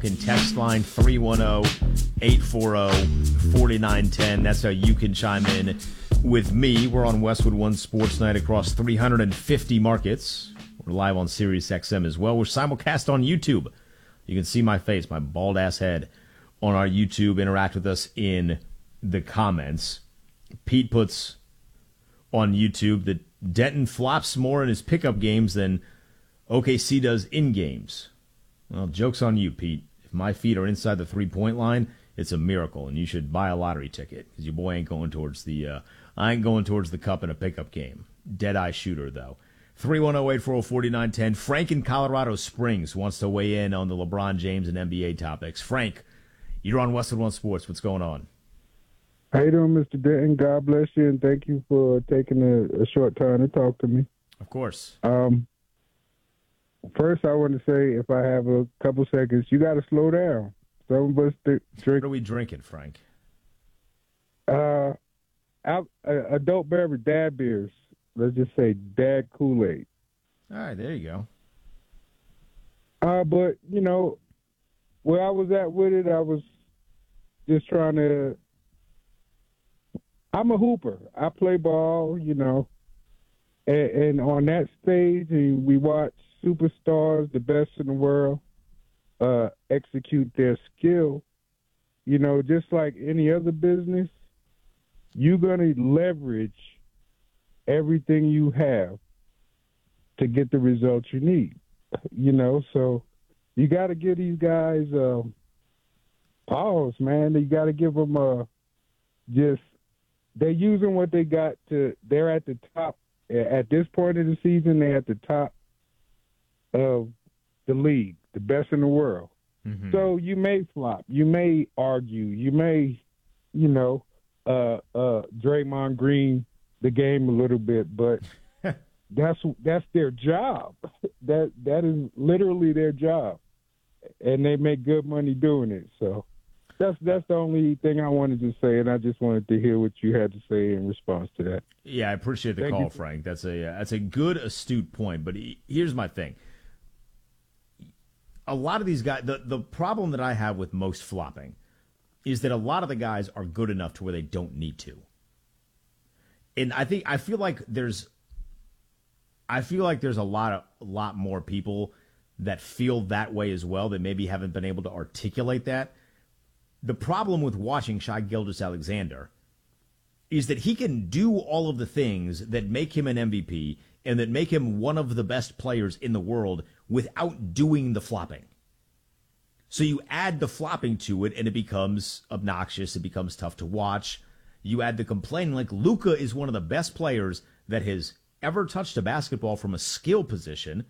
talking text line 310-840-4910. That's how you can chime in with me. We're on Westwood One Sports Night across 350 markets. We're live on Sirius XM as well. We're simulcast on YouTube. You can see my face, my bald-ass head, on our YouTube. Interact with us in the comments. Pete puts on YouTube that Denton flops more in his pickup games than OKC does in games. Well, joke's on you, Pete. If my feet are inside the three-point line, it's a miracle, and you should buy a lottery ticket because your boy ain't going towards the I ain't going towards the cup in a pickup game. Dead-eye shooter, though. 310-840-4910. Frank in Colorado Springs wants to weigh in on the LeBron James and NBA topics. Frank, you're on Westwood One Sports. What's going on? How you doing, Mr. Denton? God bless you, and thank you for taking a short time to talk to me. Of course. First, I want to say, if I have a couple seconds, you got to slow down. Some of us drink. What are we drinking, Frank? Adult beverage, dad beers. Let's just say dad Kool-Aid. All right, there you go. But, you know, where I was at with it, I was just trying to – I'm a hooper. I play ball, you know, and on that stage, we watch superstars, the best in the world, execute their skill. You know, just like any other business, you're going to leverage everything you have to get the results you need. You know, so you got to give these guys pause, man. You got to give them they're using what they got they're at the top. At this point of the season, they're at the top of the league, the best in the world. Mm-hmm. So you may flop, you may argue, you may, you know, Draymond Green the game a little bit, but that's their job. That is literally their job, and they make good money doing it. So that's the only thing I wanted to say, and I just wanted to hear what you had to say in response to that. Yeah, I appreciate the call, Frank. That's a good, astute point. But here's my thing. A lot of these guys, the problem that I have with most flopping is that a lot of the guys are good enough to where they don't need to. And I feel like there's a lot more people that feel that way as well that maybe haven't been able to articulate that. The problem with watching Shai Gilgeous-Alexander is that he can do all of the things that make him an MVP and that make him one of the best players in the world without doing the flopping. So you add the flopping to it, and it becomes obnoxious. It becomes tough to watch. You add the complaining. Like, Luka is one of the best players that has ever touched a basketball from a skill position,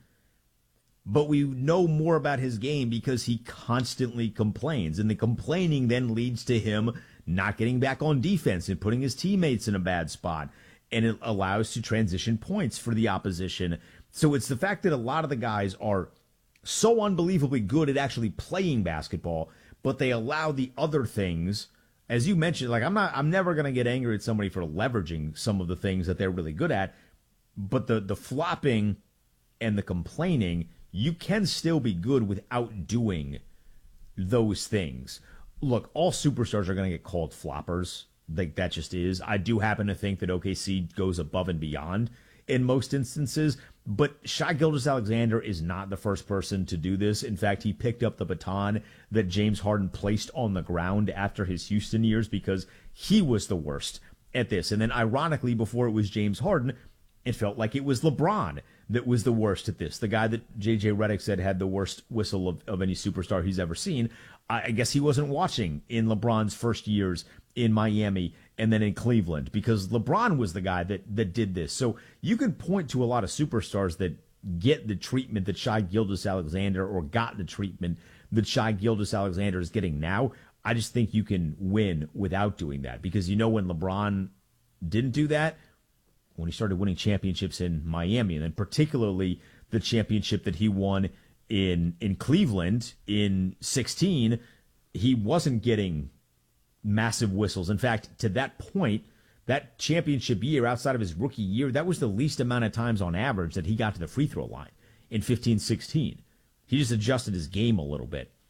but we know more about his game because he constantly complains, and the complaining then leads to him not getting back on defense and putting his teammates in a bad spot, and it allows to transition points for the opposition. So it's the fact that a lot of the guys are so unbelievably good at actually playing basketball, but they allow the other things, as you mentioned. Like, I'm never going to get angry at somebody for leveraging some of the things that they're really good at, but the flopping and the complaining, you can still be good without doing those things. Look, all superstars are going to get called floppers. Like, that just is. I do happen to think that OKC goes above and beyond in most instances, but Shai Gilgeous-Alexander is not the first person to do this. In fact, he picked up the baton that James Harden placed on the ground after his Houston years because he was the worst at this. And then, ironically, before it was James Harden, it felt like it was LeBron that was the worst at this. The guy that J.J. Redick said had the worst whistle of any superstar he's ever seen. I guess he wasn't watching in LeBron's first years in Miami and then in Cleveland because LeBron was the guy that did this. So you can point to a lot of superstars that get the treatment that Shai Gilgeous-Alexander or got the treatment that Shai Gilgeous-Alexander is getting now. I just think you can win without doing that because, you know, when LeBron didn't do that, when he started winning championships in Miami, and then particularly the championship that he won in Cleveland in 2016, he wasn't getting massive whistles. In fact, to that point, that championship year, outside of his rookie year, that was the least amount of times on average that he got to the free throw line in 15-16. He just adjusted his game a little bit.